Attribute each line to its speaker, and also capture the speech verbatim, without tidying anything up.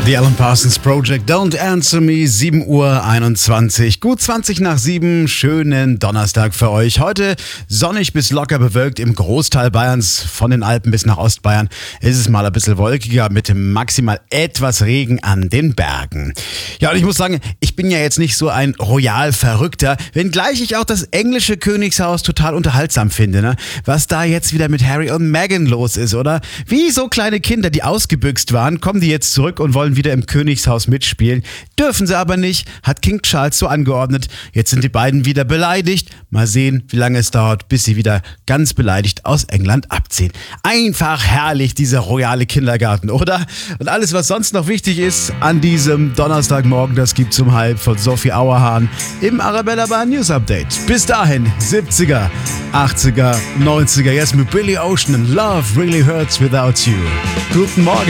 Speaker 1: The Alan Parsons Project, Don't Answer Me, sieben Uhr einundzwanzig, gut zwanzig nach sieben, schönen Donnerstag für euch. Heute sonnig bis locker bewölkt im Großteil Bayerns, von den Alpen bis nach Ostbayern ist es mal ein bisschen wolkiger mit maximal etwas Regen an den Bergen. Ja, und ich muss sagen, ich bin ja jetzt nicht so ein Royal-Verrückter, wenngleich ich auch das englische Königshaus total unterhaltsam finde, ne? Was da jetzt wieder mit Harry und Meghan los ist, oder? Wie so kleine Kinder, die ausgebüxt waren, kommen die jetzt zurück und wollen wieder im Königshaus mitspielen. Dürfen sie aber nicht, hat King Charles so angeordnet. Jetzt sind die beiden wieder beleidigt. Mal sehen, wie lange es dauert, bis sie wieder ganz beleidigt aus England abziehen. Einfach herrlich, dieser royale Kindergarten, oder? Und alles, was sonst noch wichtig ist an diesem Donnerstagmorgen, das gibt's um halb von Sophie Auerhahn im Arabella Bar News Update. Bis dahin, siebziger, achtziger, neunziger, jetzt mit Billy Ocean and Love Really Hurts Without You. Guten Morgen.